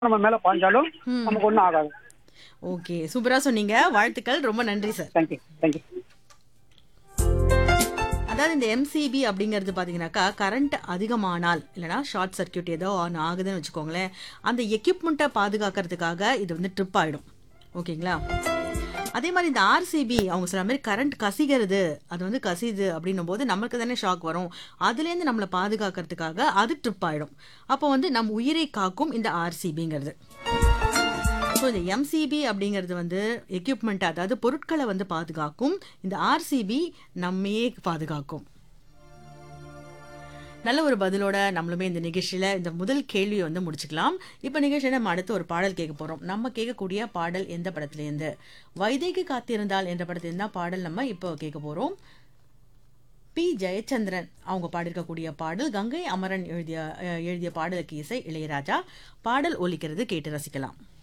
நம்ம மேல பாஞ்சாலும் ம். நமக்கு ஒண்ணும் ஆகாது. ஓகே. சூப்பரா சொன்னீங்க. வாழ்த்துக்கள். ரொம்ப நன்றி சார். Thank you thank you. அதாவது இந்த எம்சிபி அப்படிங்கிறது பார்த்தீங்கன்னாக்கா, கரண்ட் அதிகமானால், இல்லன்னா ஷார்ட் சர்க்யூட் ஏதோ ஆன் ஆகுதுன்னு வச்சுக்கோங்களேன், அந்த எக்யூப்மெண்ட்ட பாதுகாக்கிறதுக்காக இது வந்து ட்ரிப் ஆயிடும். ஓகேங்களா? அதே மாரி இந்த ஆர்சிபி அவங்க சொன்ன மாரி கரண்ட் கசிகிறது, அது வந்து கசியுது அப்படின்னும்போது நமக்கு தானே ஷாக் வரும். அதுலேருந்து நம்மள பாதுகாக்கிறதுக்காக அது ட்ரிப் ஆயிடும். அப்போ வந்து நம் உயிரை காக்கும் இந்த ஆர்சிபிங்கிறது. ஸோ இந்த எம்சிபி அப்படிங்கிறது வந்து எக்யூப்மெண்ட் அதாவது பொருட்களை வந்து பாதுகாக்கும். இந்த ஆர்சிபி நம்மையே பாதுகாக்கும். நல்ல ஒரு பதிலோட நம்மளுமே இந்த நிகழ்ச்சியில இந்த முதல் கேள்வியை வந்து முடிச்சுக்கலாம். இப்ப நிகழ்ச்சியில நம்ம அடுத்து ஒரு பாடல் கேட்க போறோம். நம்ம கேட்கக்கூடிய பாடல் எந்த படத்துலேருந்து? வைதேகி காத்திருந்தால் என்ற படத்துலேருந்து தான் பாடல் நம்ம இப்போ கேட்க போறோம். பி ஜெயச்சந்திரன் அவங்க பாடியிருக்கக்கூடிய பாடல் கங்கை அமரன் எழுதிய பாடலுக்கு இசை இளையராஜா. பாடல் ஒலிக்கிறது கேட்டு ரசிக்கலாம்.